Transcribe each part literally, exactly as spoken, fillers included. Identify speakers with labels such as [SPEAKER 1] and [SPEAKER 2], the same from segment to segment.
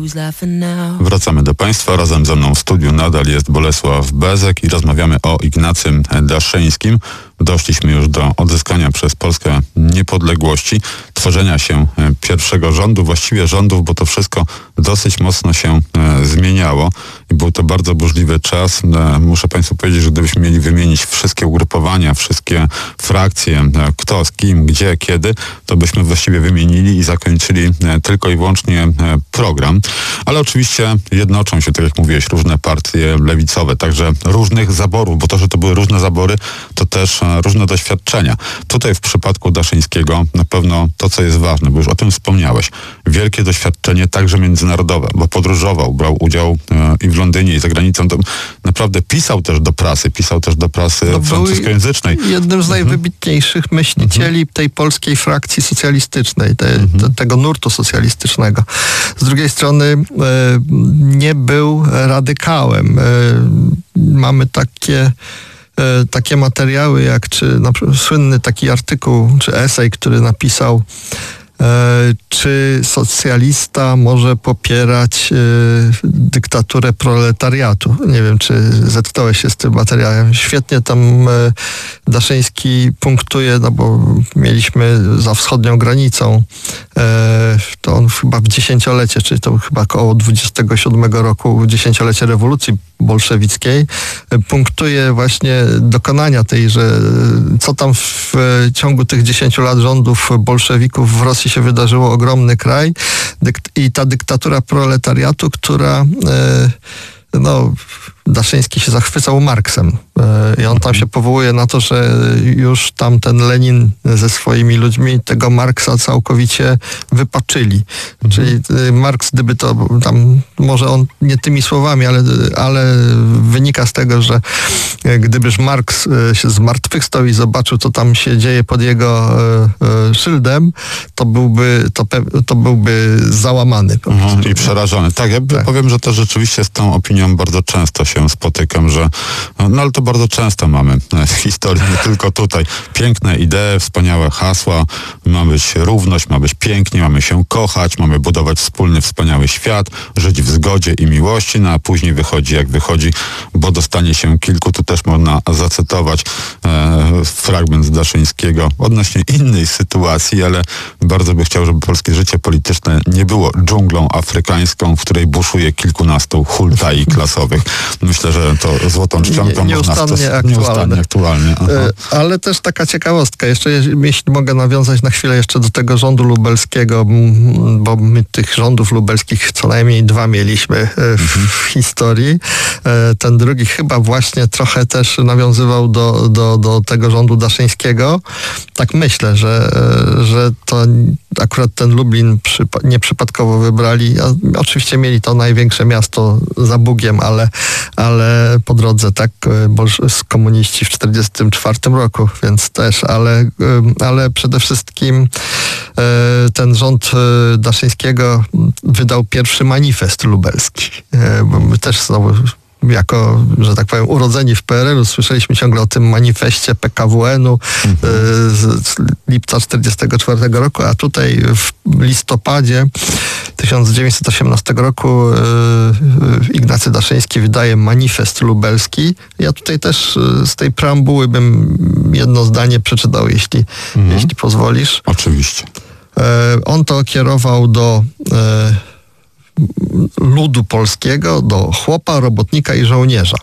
[SPEAKER 1] Wracamy do Państwa. Razem ze mną w studiu nadal jest Bolesław Bezek i rozmawiamy o Ignacym Daszyńskim. Doszliśmy już do odzyskania przez Polskę niepodległości, tworzenia się pierwszego rządu, właściwie rządów, bo to wszystko dosyć mocno się e, zmieniało i był to bardzo burzliwy czas. E, muszę Państwu powiedzieć, że gdybyśmy mieli wymienić wszystkie ugrupowania, wszystkie frakcje, e, kto, z kim, gdzie, kiedy, to byśmy właściwie wymienili i zakończyli e, tylko i wyłącznie e, program. Ale oczywiście jednoczą się, tak jak mówiłeś, różne partie lewicowe, także różnych zaborów, bo to, że to były różne zabory, to też e, różne doświadczenia. Tutaj w przypadku Daszyńskiego na pewno to, co jest ważne, bo już o tym wspomniałeś, wielkie doświadczenie także międzynarodowe, bo podróżował, brał udział e, i w Londynie, i za granicą. To naprawdę pisał też do prasy, pisał też do prasy
[SPEAKER 2] no,
[SPEAKER 1] francuskojęzycznej.
[SPEAKER 2] Jednym z najwybitniejszych myślicieli tej polskiej frakcji socjalistycznej, te, te, tego nurtu socjalistycznego. Z drugiej strony e, nie był radykałem. E, mamy takie takie materiały, jak czy na przykład słynny taki artykuł, czy esej, który napisał, czy socjalista może popierać dyktaturę proletariatu. Nie wiem, czy zetknąłeś się z tym materiałem. Świetnie tam Daszyński punktuje, no bo mieliśmy za wschodnią granicą, to on chyba w dziesięciolecie, czyli to chyba około dwudziestego siódmego roku, dziesięciolecie rewolucji bolszewickiej, punktuje właśnie dokonania tej, że co tam w ciągu tych dziesięciu lat rządów bolszewików w Rosji się wydarzyło, ogromny kraj i ta dyktatura proletariatu, która no, Daszyński się zachwycał Marksem i on tam się powołuje na to, że już tam ten Lenin ze swoimi ludźmi tego Marksa całkowicie wypaczyli. Mhm. Czyli Marks, gdyby to tam, może on nie tymi słowami, ale, ale wynika z tego, że gdybyż Marks się zmartwychwstał i zobaczył, co tam się dzieje pod jego szyldem, to byłby, to, to byłby załamany.
[SPEAKER 1] Mhm, I przerażony. Tak, ja tak. powiem, że to rzeczywiście z tą opinią bardzo często się spotykam, że no ale to bardzo często mamy w historii, nie tylko tutaj. Piękne idee, wspaniałe hasła, ma być równość, ma być pięknie, mamy się kochać, mamy budować wspólny, wspaniały świat, żyć w zgodzie i miłości, no a później wychodzi jak wychodzi, bo dostanie się kilku, tu też można zacytować e, fragment z Daszyńskiego odnośnie innej sytuacji, ale bardzo by chciał, żeby polskie życie polityczne nie było dżunglą afrykańską, w której buszuje kilkunastu hultai klasowych. Myślę, że to złotą czcionką
[SPEAKER 2] nie,
[SPEAKER 1] można
[SPEAKER 2] nieustannie
[SPEAKER 1] stos-
[SPEAKER 2] aktualne.
[SPEAKER 1] Nieustannie aktualnie.
[SPEAKER 2] Aha. Ale też taka ciekawostka, jeszcze jeśli mogę nawiązać na chwilę jeszcze do tego rządu lubelskiego, bo my tych rządów lubelskich co najmniej dwa mieliśmy w mhm. historii. Ten drugi chyba właśnie trochę też nawiązywał do, do, do tego rządu Daszyńskiego. Tak myślę, że, że to akurat ten Lublin przypa- nieprzypadkowo wybrali. Oczywiście mieli to największe miasto za Bugiem, ale, ale po drodze, tak, z komuniści w czterdziestym czwartym roku, więc też, ale, ale przede wszystkim ten rząd Daszyńskiego wydał pierwszy manifest lubelski. Bo my też znowu jako, że tak powiem, urodzeni w P R L u, słyszeliśmy ciągle o tym manifestie P K W N u mhm. z, z lipca czterdziestego czwartego roku, a tutaj w listopadzie tysiąc dziewięćset osiemnastego roku Ignacy Daszyński wydaje manifest lubelski. Ja tutaj też z tej preambuły bym jedno zdanie przeczytał, jeśli, mhm. jeśli pozwolisz.
[SPEAKER 1] Oczywiście.
[SPEAKER 2] On to kierował do ludu polskiego, do chłopa, robotnika i żołnierza.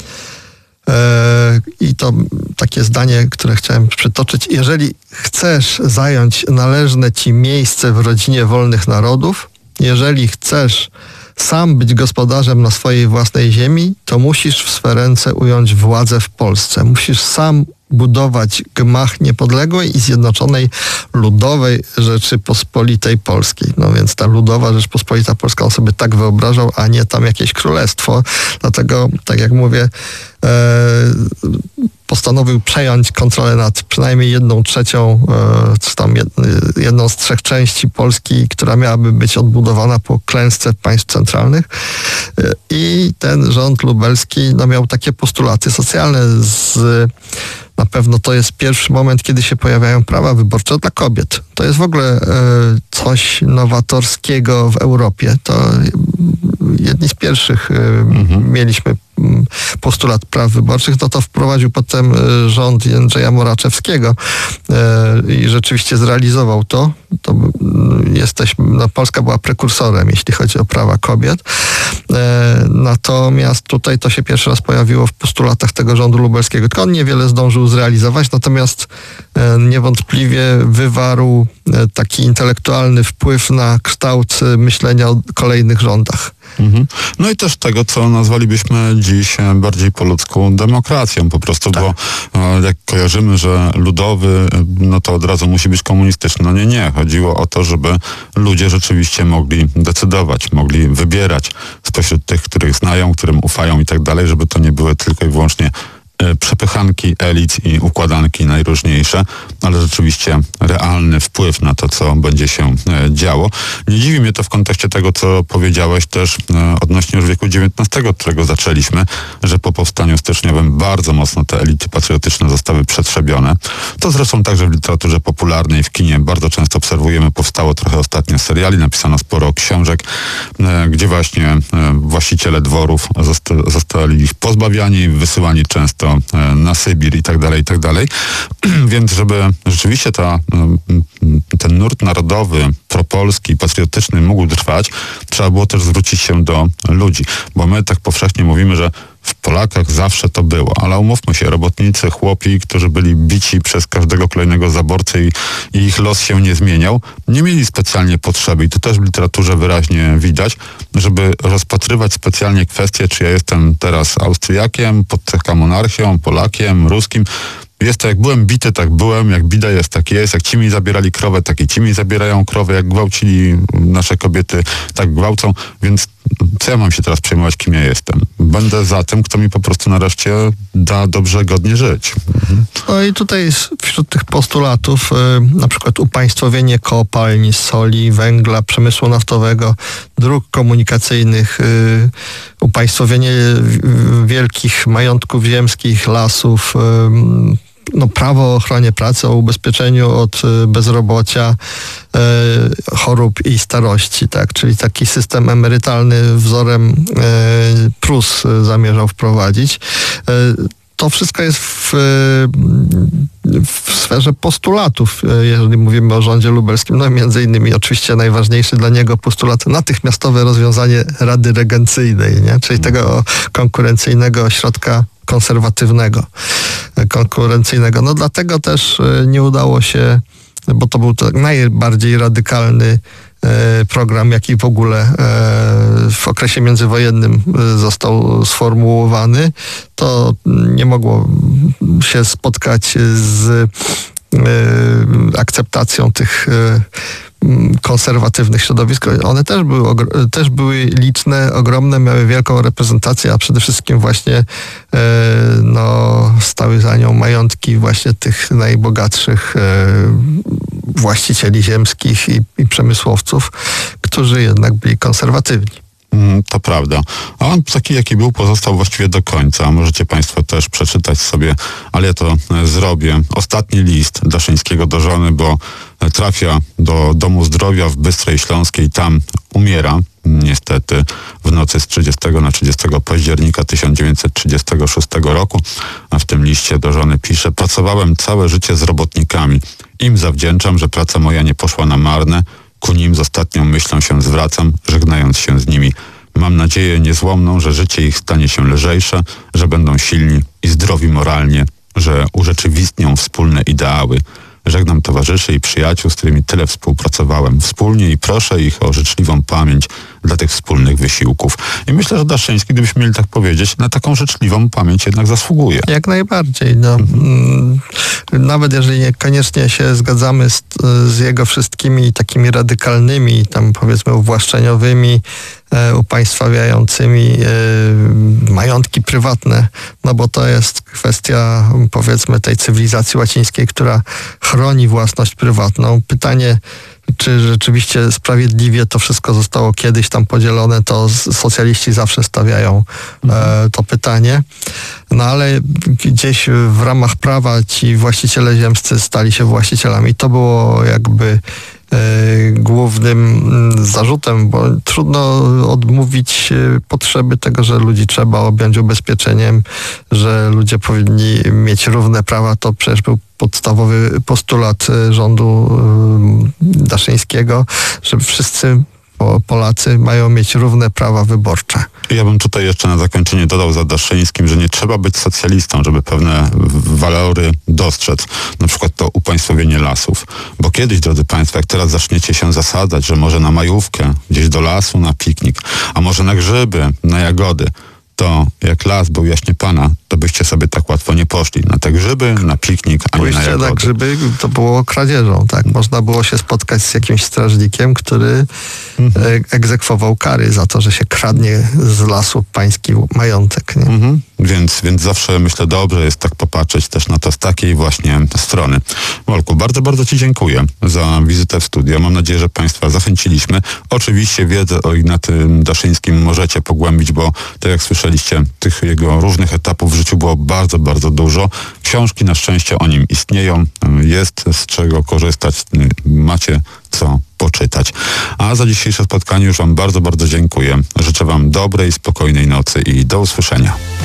[SPEAKER 2] I to takie zdanie, które chciałem przytoczyć. Jeżeli chcesz zająć należne ci miejsce w rodzinie wolnych narodów, jeżeli chcesz sam być gospodarzem na swojej własnej ziemi, to musisz w swe ręce ująć władzę w Polsce. Musisz sam budować gmach niepodległej i zjednoczonej ludowej Rzeczypospolitej Polskiej. No więc ta ludowa Rzeczpospolita Polska on sobie tak wyobrażał, a nie tam jakieś królestwo. Dlatego, tak jak mówię, e, postanowił przejąć kontrolę nad przynajmniej jedną trzecią, e, czy tam jed, jedną z trzech części Polski, która miałaby być odbudowana po klęsce państw centralnych. E, I ten rząd lubelski no, miał takie postulaty socjalne z Na pewno to jest pierwszy moment, kiedy się pojawiają prawa wyborcze dla kobiet. To jest w ogóle e, coś nowatorskiego w Europie. To jedni z pierwszych e, mhm. mieliśmy postulat praw wyborczych, no to wprowadził potem rząd Jędrzeja Moraczewskiego e, i rzeczywiście zrealizował to. To jesteśmy, no Polska była prekursorem, jeśli chodzi o prawa kobiet. E, natomiast tutaj to się pierwszy raz pojawiło w postulatach tego rządu lubelskiego. Tylko on niewiele zdążył zrealizować, natomiast e, niewątpliwie wywarł e, taki intelektualny wpływ na kształt myślenia o kolejnych rządach.
[SPEAKER 1] Mhm. No i też tego, co nazwalibyśmy dziś bardziej po ludzku demokracją po prostu, tak. Bo jak kojarzymy, że ludowy, no to od razu musi być komunistyczny. No nie, nie. Chodziło o to, żeby ludzie rzeczywiście mogli decydować, mogli wybierać spośród tych, których znają, którym ufają i tak dalej, żeby to nie były tylko i wyłącznie przepychanki elit i układanki najróżniejsze, ale rzeczywiście realny wpływ na to, co będzie się działo. Nie dziwi mnie to w kontekście tego, co powiedziałeś też odnośnie już wieku dziewiętnastego, od którego zaczęliśmy, że po powstaniu styczniowym bardzo mocno te elity patriotyczne zostały przetrzebione. To zresztą także w literaturze popularnej, w kinie bardzo często obserwujemy, powstało trochę ostatnio seriali, napisano sporo książek, gdzie właśnie właściciele dworów zosta- zostali pozbawiani, wysyłani często na Sybir i tak dalej, i tak dalej. Więc żeby rzeczywiście ta, ten nurt narodowy, propolski, patriotyczny mógł trwać, trzeba było też zwrócić się do ludzi. Bo my tak powszechnie mówimy, że w Polakach zawsze to było, ale umówmy się, robotnicy, chłopi, którzy byli bici przez każdego kolejnego zaborcę i, i ich los się nie zmieniał, nie mieli specjalnie potrzeby, i to też w literaturze wyraźnie widać, żeby rozpatrywać specjalnie kwestię, czy ja jestem teraz Austriakiem, pod cechą monarchią, Polakiem, Ruskim. Jest to, jak byłem bity, tak byłem, jak bida jest, tak jest, jak ci mi zabierali krowę, tak i ci mi zabierają krowę, jak gwałcili nasze kobiety, tak gwałcą, więc co ja mam się teraz przejmować, kim ja jestem? Będę za tym, kto mi po prostu nareszcie da dobrze, godnie żyć. Mhm.
[SPEAKER 2] No i tutaj wśród tych postulatów y, na przykład upaństwowienie kopalni, soli, węgla, przemysłu naftowego, dróg komunikacyjnych, y, upaństwowienie wielkich majątków ziemskich, lasów, y, no, prawo o ochronie pracy, o ubezpieczeniu od bezrobocia, e, chorób i starości, tak, czyli taki system emerytalny wzorem e, Prus zamierzał wprowadzić. E, to wszystko jest w, w sferze postulatów, jeżeli mówimy o rządzie lubelskim. No między innymi oczywiście najważniejszy dla niego postulat natychmiastowe rozwiązanie Rady Regencyjnej, nie? Czyli tego konkurencyjnego ośrodka konserwatywnego, konkurencyjnego. No dlatego też nie udało się, bo to był to najbardziej radykalny program, jaki w ogóle w okresie międzywojennym został sformułowany. To nie mogło się spotkać z akceptacją tych konserwatywnych środowisk. One też były, też były liczne, ogromne, miały wielką reprezentację, a przede wszystkim właśnie no, stały za nią majątki właśnie tych najbogatszych właścicieli ziemskich i, i przemysłowców, którzy jednak byli konserwatywni.
[SPEAKER 1] To prawda. A on taki, jaki był, pozostał właściwie do końca. Możecie Państwo też przeczytać sobie, ale ja to zrobię. Ostatni list Daszyńskiego do żony, bo trafia do Domu Zdrowia w Bystrej Śląskiej. Tam umiera, niestety, w nocy z trzydziestego na trzydziestego października tysiąc dziewięćset trzydziestego szóstego roku. A w tym liście do żony pisze: pracowałem całe życie z robotnikami. Im zawdzięczam, że praca moja nie poszła na marne. Ku nim z ostatnią myślą się zwracam, żegnając się z nimi. Mam nadzieję niezłomną, że życie ich stanie się lżejsze, że będą silni i zdrowi moralnie, że urzeczywistnią wspólne ideały. Żegnam towarzyszy i przyjaciół, z którymi tyle współpracowałem wspólnie i proszę ich o życzliwą pamięć dla tych wspólnych wysiłków. I myślę, że Daszyński, gdybyśmy mieli tak powiedzieć, na taką życzliwą pamięć jednak zasługuje.
[SPEAKER 2] Jak najbardziej. No. Mhm. Nawet jeżeli niekoniecznie się zgadzamy z, z jego wszystkimi takimi radykalnymi, tam powiedzmy uwłaszczeniowymi, e, upaństwawiającymi e, majątki prywatne, no bo to jest kwestia, powiedzmy, tej cywilizacji łacińskiej, która chroni własność prywatną. Pytanie, czy rzeczywiście sprawiedliwie to wszystko zostało kiedyś tam podzielone, to socjaliści zawsze stawiają mhm. e, to pytanie. No ale gdzieś w ramach prawa ci właściciele ziemscy stali się właścicielami. To było jakby głównym zarzutem, bo trudno odmówić potrzeby tego, że ludzi trzeba objąć ubezpieczeniem, że ludzie powinni mieć równe prawa. To przecież był podstawowy postulat rządu Daszyńskiego, że wszyscy Polacy mają mieć równe prawa wyborcze.
[SPEAKER 1] Ja bym tutaj jeszcze na zakończenie dodał za Daszyńskim, że nie trzeba być socjalistą, żeby pewne walory dostrzec. Na przykład to upaństwowienie lasów. Bo kiedyś, drodzy Państwo, jak teraz zaczniecie się zasadzać, że może na majówkę, gdzieś do lasu na piknik, a może na grzyby, na jagody, to jak las był jaśnie Pana, to byście sobie tak łatwo nie poszli. Na te grzyby, na piknik, a nie na jagody.
[SPEAKER 2] na grzyby to było kradzieżą, tak? Można było się spotkać z jakimś strażnikiem, który mhm. egzekwował kary za to, że się kradnie z lasu pański majątek, nie?
[SPEAKER 1] Mhm. Więc, więc zawsze myślę, dobrze jest tak popatrzeć też na to z takiej właśnie strony. Wolku, bardzo, bardzo Ci dziękuję za wizytę w studio. Mam nadzieję, że Państwa zachęciliśmy. Oczywiście wiedzę o Ignacym Daszyńskim możecie pogłębić, bo tak jak słyszeliście, tych jego różnych etapów w życiu było bardzo, bardzo dużo. Książki na szczęście o nim istnieją. Jest z czego korzystać. Macie co poczytać. A za dzisiejsze spotkanie już Wam bardzo, bardzo dziękuję. Życzę Wam dobrej, spokojnej nocy i do usłyszenia.